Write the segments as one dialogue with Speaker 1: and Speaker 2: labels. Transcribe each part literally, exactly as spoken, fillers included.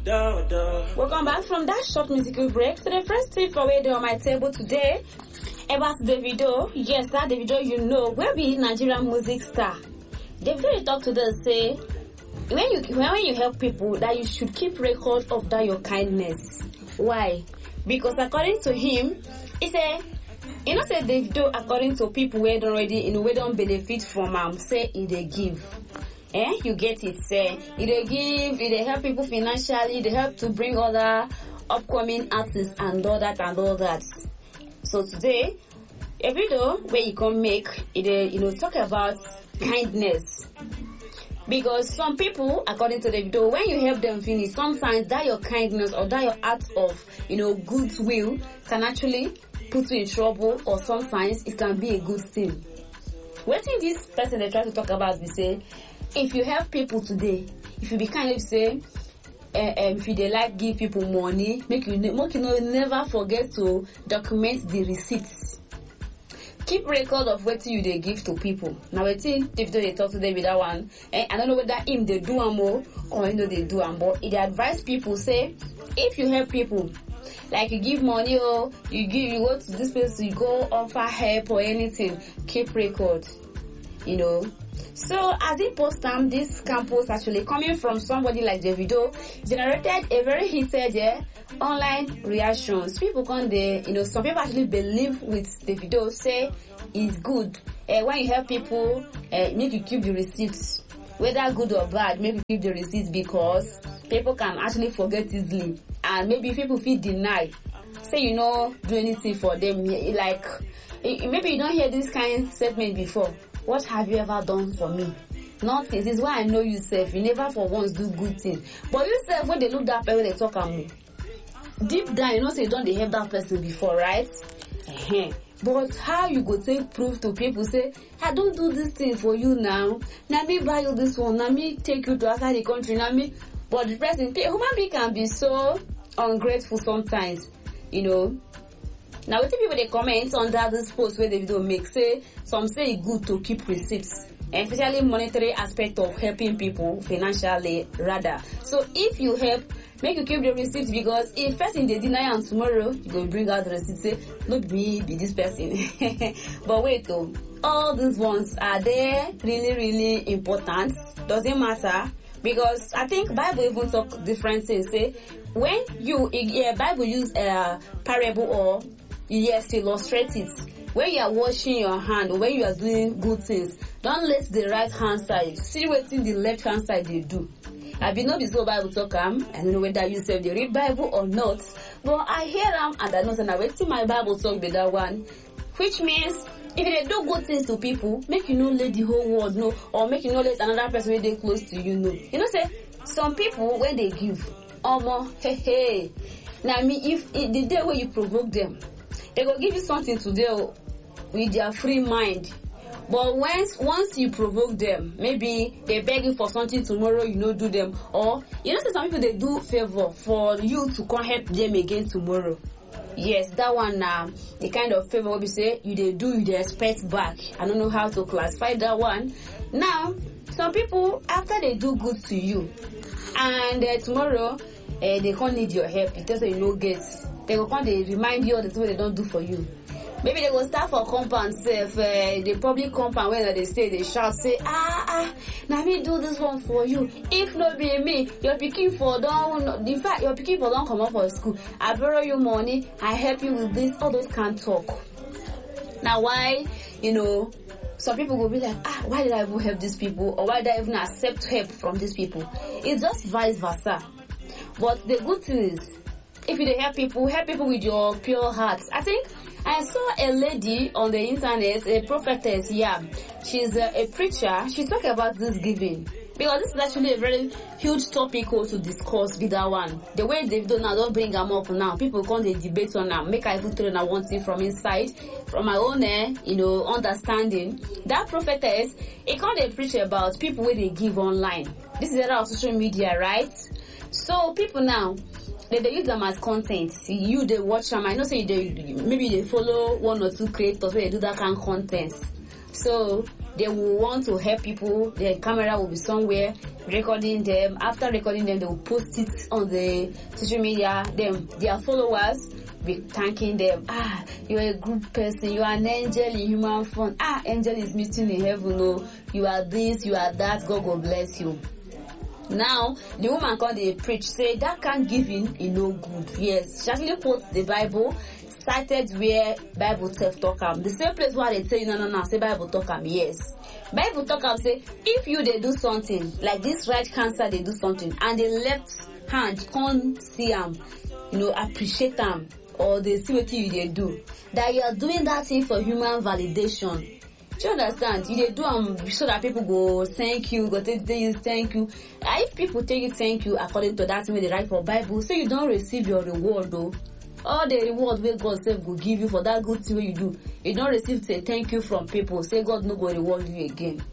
Speaker 1: Welcome back from that short musical break to the first tip for where on my table today about Davido. Yes, that Davido you know, where be Nigerian music star. Davido you talk to them say when you when you help people that you should keep record of that your kindness. Why? Because according to him, he say you know say Davido according to people where don't already you know we don't benefit from am um, say he they give. Eh, you get it, say, it they give, it they help people financially, they help to bring other upcoming artists and all that and all that. So today, a video where you can make, it they, you know, talk about kindness. Because some people, according to the video, when you help them finish, sometimes that your kindness or that your act of, you know, goodwill can actually put you in trouble, or sometimes it can be a good thing. What in this person they try to talk about, they say, if you help people today, if you be kind of say, uh, um, if you they like give people money, make you, make you know, never forget to document the receipts. Keep record of what you they give to people. Now I think if they talk to them with that one, eh, I don't know whether him they do am more or you know they do am, but they advise people say, if you help people, like you give money or you give, you go to this place, you go offer help or anything, keep record, you know. So as he post them, this campus actually coming from somebody like Davido generated a very heated yeah, online reactions. People come there, you know, some people actually believe with Davido, say it's good. Uh, when you help people, uh, make you keep the receipts. Whether good or bad, maybe keep the receipts because people can actually forget easily. And maybe people feel denied. Say you know do anything for them. Like maybe you don't hear this kind of statement before. What have you ever done for me? Nothing. This is why I know you self. You never for once do good things. But you self, when they look that person, they talk am deep down, you know say you don't they help that person before, right? Uh-huh. But how you go take proof to people say, I don't do this thing for you now. Now me buy you this one. Now me take you to outside the country. Now me. But the person, human being can be so ungrateful sometimes, you know. Now, what people they comment under this post where the video make say some say it's good to keep receipts, especially monetary aspect of helping people financially rather. So if you help, make you keep the receipts because if person they deny and tomorrow you go bring out the receipt say not me be this person. But wait though, all these ones are they really really important? Doesn't matter. Because I think Bible even talk different things. Say when you yeah Bible use a uh, parable or yes illustrate it. When you are washing your hand or when you are doing good things, don't let the right hand side see what in the left hand side they do. I be not be so Bible talk am. I don't know whether you say they read Bible or not, but I hear them and I know that I wait till my Bible talk with that one, which means if they do good things to people, make you not let the whole world know, or make you not let another person when they close to you know. You know, say some people when they give, omo, hey hey. Now I mean, if, if the day when you provoke them, they go give you something today with their free mind. But once once you provoke them, maybe they beg you for something tomorrow, you know, do them, or you know, say some people they do favor for you to come help them again tomorrow. Yes, that one now, uh, the kind of favor we say you they do, you they expect back. I don't know how to classify that one. Now, some people after they do good to you, and uh, tomorrow uh, they can't need your help because they no get. They will come they remind you of the things they don't do for you. Maybe they will start for compound self, uh, the public compound where they stay, they shout, say, ah, ah, now me do this one for you. If not be me, you're picking for don't, in fact, you're picking for don't come up for school. I borrow you money, I help you with this, all those can't talk. Now why, you know, some people will be like, ah, why did I even help these people? Or why did I even accept help from these people? It's just vice versa. But the good thing is, if you help people, help people with your pure heart. I think I saw a lady on the internet, a prophetess, yeah. She's a, a preacher. She talked about this giving. Because this is actually a very huge topic to discuss with that one. The way they've done now, don't bring them up now. People come they debate on now. Make I even tell you one thing from inside, from my own, eh, you know, understanding. That prophetess, it can't they preach about people where they give online. This is era of social media, right? So people now, They, they use them as content. You they watch them. I know say they maybe they follow one or two creators where they do that kind of content. So they will want to help people. The camera will be somewhere recording them. After recording them, they will post it on the social media. Them, their followers be thanking them. Ah, you are a good person. You are an angel in human form. Ah, angel is meeting in heaven. Oh, you are this, you are that. God will bless you. Now, the woman called the preach, say that can't give in, you no good. Yes, she actually quotes the Bible, cited where Bible self talk am. The same place where they say, no, no, no, say Bible talk am. Yes. Bible talk am say, if you they do something, like this right cancer, they do something, and the left hand can't see am, you know, appreciate am, or they see what you they do, that you are doing that thing for human validation. Do you understand? You they do um so that people go thank you, go take you thank you. Uh, if people take you thank you according to that way they write for Bible, so you don't receive your reward though. All the reward where God self will give you for that good thing you do, you don't receive say thank you from people. Say God no go reward you again.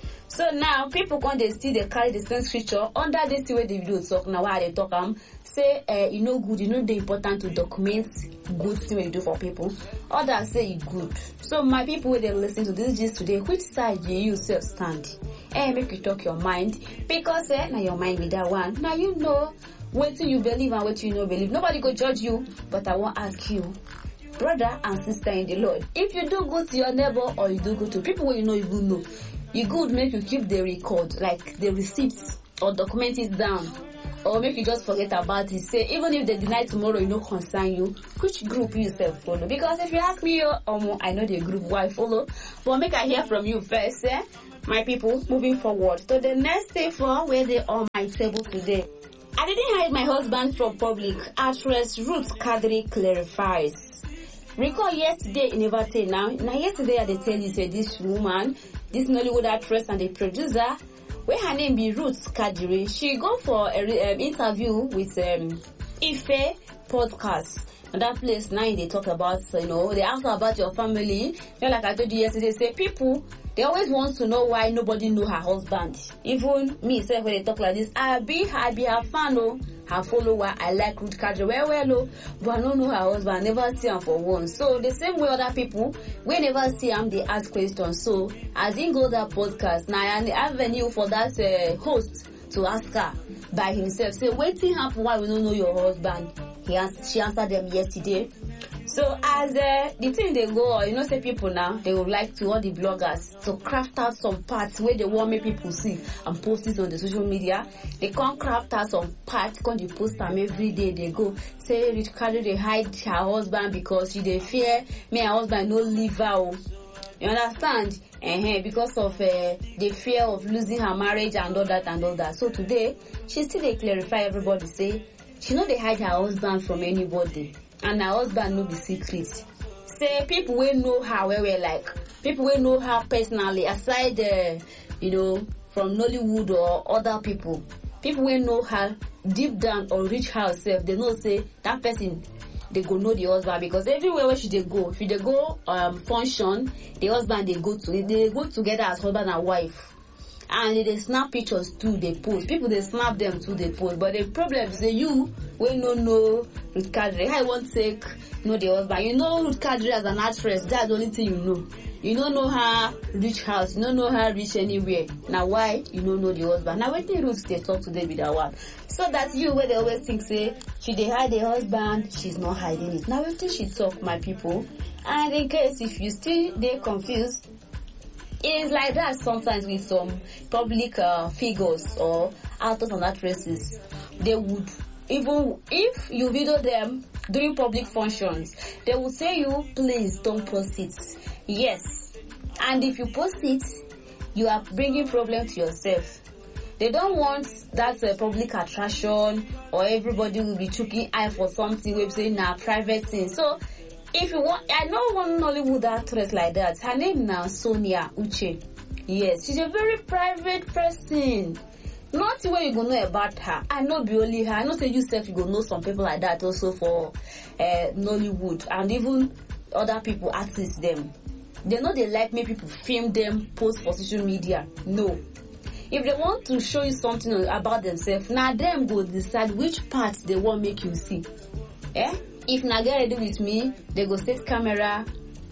Speaker 1: So now people come they still they carry the same scripture under this way the video talk now why they talk um say uh, you know good, you know the important to document good thing you do for people. Others say it good. So my people when they listen to this gist today, which side do you self stand? Eh, make you talk your mind because eh now your mind with that one. Now you know what you believe and what you know believe. Nobody go judge you, but I won't ask you, brother and sister in the Lord, if you do good to your neighbor or you do good to people where you know even know. You good make you keep the record, like the receipts, or document it down, or make you just forget about it. Say even if they deny tomorrow, you know concern you. Which group you yourself follow? Because if you ask me, um, I know the group why I follow, but make I hear from you first, eh? My people, moving forward to the next day for where they on my table today. I didn't hide my husband from public. Actress Ruth Kadri clarifies. Recall yesterday in Everton now. Now yesterday I they tell you say this woman, this Nollywood actress and the producer, where her name be Ruth Kadri, she go for a um, interview with um, Ife podcast. And that place now they talk about, you know, they ask her about your family. You know, like I told you yesterday, say people, they always want to know why nobody know her husband. Even me, say when they talk like this, I be, I be her fan, oh, her follower. I like Ruth Kadri well, well, oh, but I don't know her husband. I never see him for once. So the same way other people, we never see him, they ask questions. So I didn't go that podcast. Now I have avenue for that uh, host to ask her by himself. Say, waiting happen why we don't know your husband. He ans- she answered them yesterday. So as uh, the thing they go, you know, say people now, they would like to, all the bloggers, to craft out some parts where they want make people see and post it on the social media. They can't craft out some parts, can't you post them every day. They go, say, Ruth Kadri, they hide her husband because she they fear me, her husband no leave her. You understand? Uh-huh, because of uh, the fear of losing her marriage and all that and all that. So today, she still they clarify everybody, say, she know they hide her husband from anybody. And her husband no be secret. Say people will know her where we like. People will know her personally, aside uh, you know, from Nollywood or other people. People will know her deep down or reach herself. They know say that person they go know the husband because everywhere where she they go, if they go um function, the husband they go to they go together as husband and wife. And they snap pictures too, they post. People they snap them too, they post. But the problem is that you will no know Ruth Kadri. I won't take know the husband. You know Ruth Kadri as an actress, that's the only thing you know. You don't know her reach house, you don't know her reach anywhere. Now why you don't know the husband? Now wait till Ruth they talk today with that one. So that you where they always think say she they hide the husband, she's not hiding it. Now wait till she talk, my people. And in case if you still they confused, it's like that sometimes with some public uh, figures or actors and actresses. They would, even if you video them during public functions, they would say you, please don't post it. Yes. And if you post it, you are bringing problem to yourself. They don't want that uh, public attraction or everybody will be choking eye for something we're saying now private thing. So if you want, I know one Nollywood actress like that. Her name now Sonia Uche. Yes, she's a very private person. Not where you gonna know about her. I know be only her. I know say you self you gonna know some people like that also for uh, Nollywood and even other people artists them. They know they like make people film them, post for social media. No. If they want to show you something about themselves, now them go decide which parts they want make you see. Eh? If na get ready with me, they go set camera,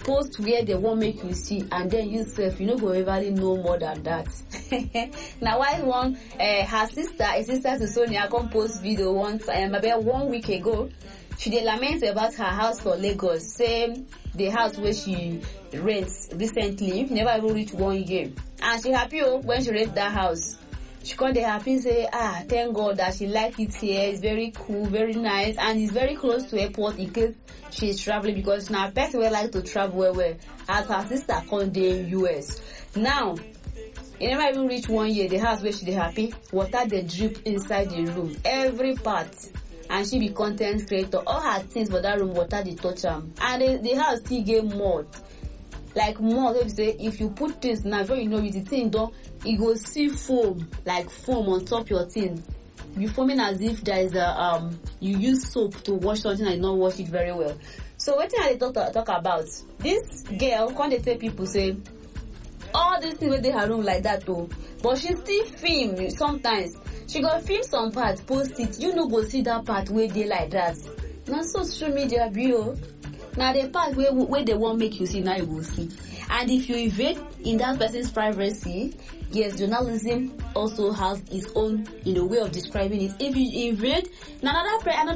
Speaker 1: post where they won't make you see, and then you self, you know, go everly know more than that. Now, why one, uh, her sister, a sister to Sonia, come post video once, um, about one week ago. She did lament about her house for Lagos, say the house where she rents recently never even reached one year, and she happy oh, when she rent that house. She come dey happy say, ah, thank God that she like it here. It's very cool, very nice, and it's very close to airport in case she's traveling, because now person will like to travel well well. As her sister come dey U S. Now, it never even reach one year. The house where she dey happy, water dey drip inside the room, every part. And she be content creator. All her things for that room, water dey touch am, and the, the house still get mud. Like mud, if you say if you put things now, before you know it, the thing don, it go see foam, like foam on top your thing. You foaming as if there is a um you use soap to wash something and not wash it very well. So what thing I dey talk talk about? This girl come dey tell people say all these things wey dey her room like that though, but she still film sometimes. She go film some part, post it. You no go see that part where they like that. Na so social media be oh. Now the part where where they won't make you see, now you will see. And if you invade in that person's privacy, yes, journalism also has its own, you know, way of describing it. If you invade, another another